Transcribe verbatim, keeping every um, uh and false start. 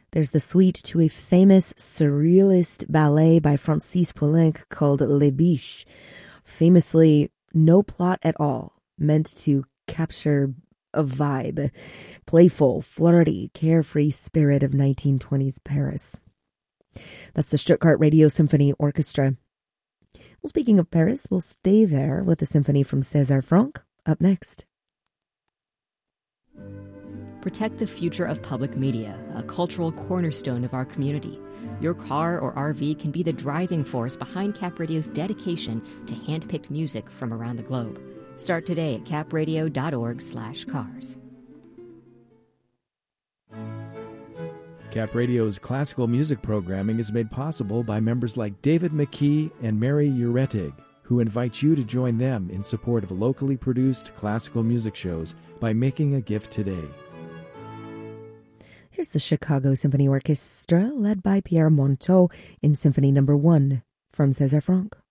There's the suite to a famous surrealist ballet by Francis Poulenc called Les Biches. Famously, no plot at all, meant to capture a vibe. Playful, flirty, carefree spirit of nineteen twenties Paris. That's the Stuttgart Radio Symphony Orchestra. Well, speaking of Paris, we'll stay there with the symphony from César Franck up next. Protect the future of public media, a cultural cornerstone of our community. Your car or R V can be the driving force behind Cap Radio's dedication to hand-picked music from around the globe. Start today at capradio.org slash cars. Cap Radio's classical music programming is made possible by members like David McKee and Mary Uretig, who invite you to join them in support of locally produced classical music shows by making a gift today. Here's the Chicago Symphony Orchestra, led by Pierre Monteau in Symphony Number One from César Franck.